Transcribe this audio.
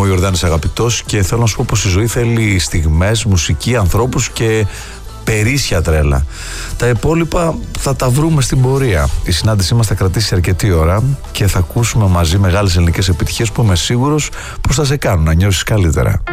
ο Ιορδάνης Αγαπητός, και θέλω να σου πω πως η ζωή θέλει στιγμές, μουσική, ανθρώπους και περίσσια τρέλα. Τα υπόλοιπα θα τα βρούμε στην πορεία. Η συνάντησή μας θα κρατήσει αρκετή ώρα και θα ακούσουμε μαζί μεγάλες ελληνικές επιτυχίες που είμαι σίγουρος πως θα σε κάνουν να νιώσεις καλύτερα.